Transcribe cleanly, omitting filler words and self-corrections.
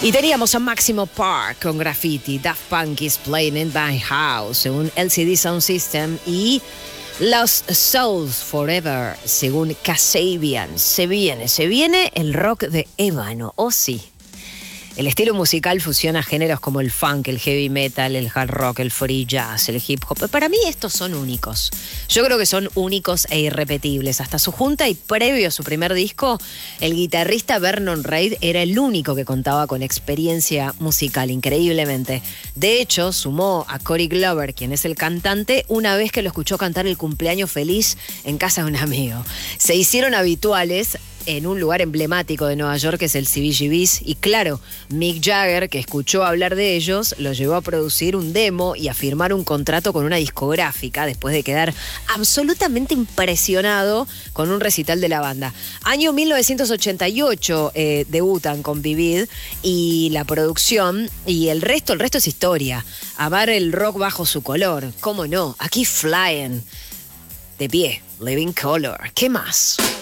Y teníamos a Maximo Park con Graffiti, Daft Punk is Playing in My House, según LCD Sound System, y Lost Souls Forever, según Kasabian. Se viene el rock de ébano, ¿o sí? El estilo musical fusiona géneros como el funk, el heavy metal, el hard rock, el free jazz, el hip hop. Para mí estos son únicos. Yo creo que son únicos e irrepetibles. Hasta su junta y previo a su primer disco, el guitarrista Vernon Reid era el único que contaba con experiencia musical, increíblemente. De hecho, sumó a Corey Glover, quien es el cantante, una vez que lo escuchó cantar el cumpleaños feliz en casa de un amigo. Se hicieron habituales en un lugar emblemático de Nueva York, que es el CBGB's, y claro, Mick Jagger, que escuchó hablar de ellos, los llevó a producir un demo y a firmar un contrato con una discográfica después de quedar absolutamente impresionado con un recital de la banda. Año 1988 debutan con Vivid y la producción, y el resto es historia. Amar el rock bajo su color, ¿cómo no? Aquí Flying, de pie, Living Color, ¿qué más?